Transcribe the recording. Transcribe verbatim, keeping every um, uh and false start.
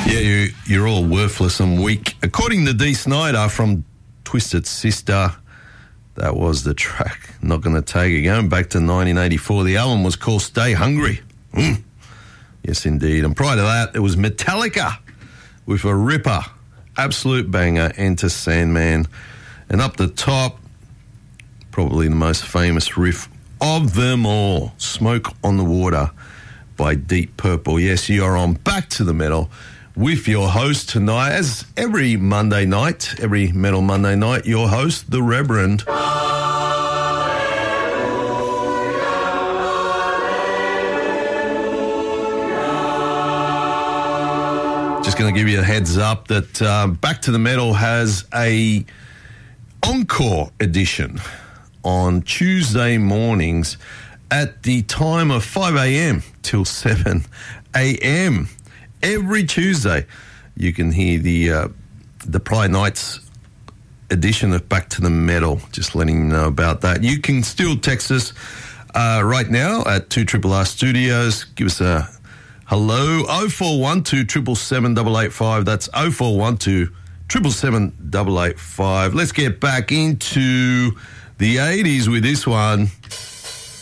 Yeah, you, you're all worthless and weak. According to Dee Snider from Twisted Sister, that was the track. Not going to take it. Going back to nineteen eighty-four, the album was called Stay Hungry. Mm. Yes, indeed. And prior to that, it was Metallica with a ripper, absolute banger, Enter Sandman. And up the top, probably the most famous riff of them all, Smoke on the Water by Deep Purple. Yes, you are on Back to the Metal with your host tonight, as every Monday night, every Metal Monday night, your host, the Reverend. Just going to give you a heads up that uh, Back to the Metal has a encore edition on Tuesday mornings at the time of five a.m. till seven a.m. Every Tuesday, you can hear the uh, the Pride Nights edition of Back to the Metal. Just letting you know about that. You can still text us uh, right now at two R R R Studios. Give us a hello, oh four one two, seven seven seven, eight eight five. That's oh four one two, seven seven seven, eight eight five. Let's get back into the eighties with this one.